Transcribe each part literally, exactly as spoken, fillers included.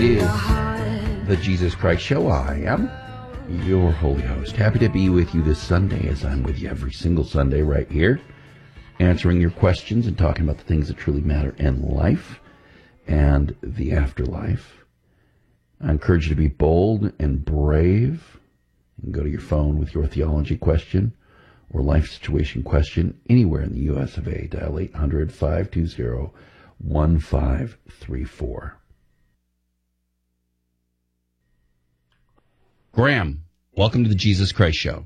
Is the Jesus Christ Show. I am your holy host. Happy to be with you this Sunday, as I'm with you every single Sunday right here, answering your questions and talking about the things that truly matter in life and the afterlife. I encourage you to be bold and brave and go to your phone with your theology question or life situation question anywhere in the U S of A. Dial eight hundred, five two zero, one five three four. Graham, welcome to the Jesus Christ Show.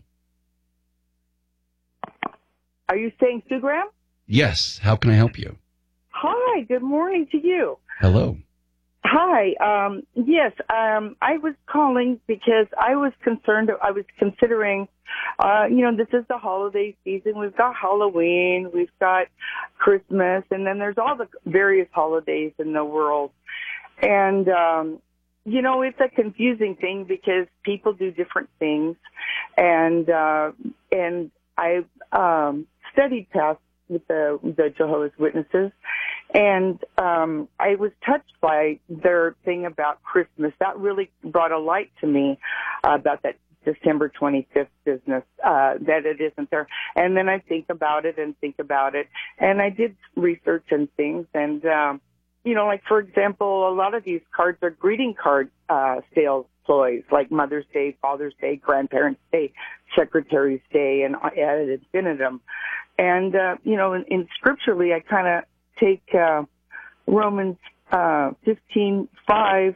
Are you saying Sue Graham? Yes. How can I help you? Hi. Good morning to you. Hello. Hi. Um, yes, um, I was calling because I was concerned. I was considering, uh, you know, this is the holiday season. We've got Halloween. We've got Christmas. And then there's all the various holidays in the world. And, um, you know, it's a confusing thing because people do different things. And, uh, and I, um, studied past with the, the Jehovah's Witnesses. And, um, I was touched by their thing about Christmas. That really brought a light to me uh, about that December twenty-fifth business, uh, that it isn't there. And then I think about it and think about it. And I did research and things. And, um, you know, like, for example, a lot of these cards are greeting card uh, sales ploys, like Mother's Day, Father's Day, Grandparents' Day, Secretary's Day, and ad infinitum. And, uh, you know, in, in scripturally, I kind of take uh, Romans uh, fifteen five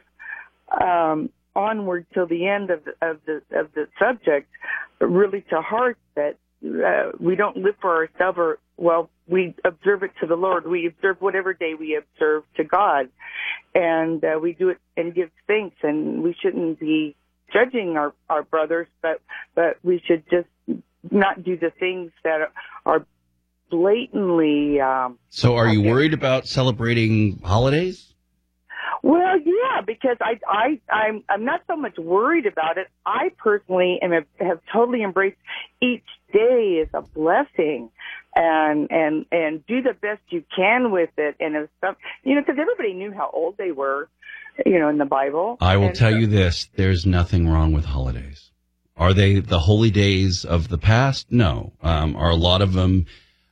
um, onward till the end of the, of the of the subject, really to heart, that uh, we don't live for ourselves, or well, we observe it to the Lord. We observe whatever day we observe to God, and uh, we do it and give thanks. And we shouldn't be judging our our brothers, but but we should just not do the things that are blatantly. Um, so, are you worried about celebrating holidays? Well, yeah, because I, I, I'm, I'm not so much worried about it. I personally am have, have totally embraced each day as a blessing, and and and do the best you can with it. And if some, you know, because everybody knew how old they were, you know, in the Bible. I will and tell so, you this: there's nothing wrong with holidays. Are they the holy days of the past? No. Um, are a lot of them?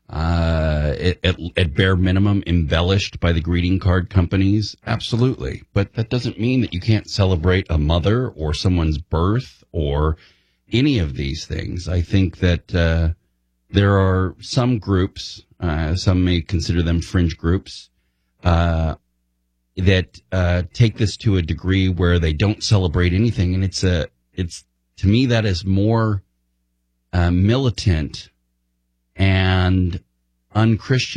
Uh, at, at, at bare minimum, embellished by the greeting card companies? Absolutely. But that doesn't mean that you can't celebrate a mother or someone's birth or any of these things. I think that, uh, there are some groups, uh, some may consider them fringe groups, uh, that, uh, take this to a degree where they don't celebrate anything. And it's a, it's, to me, that is more, uh, militant and unchristian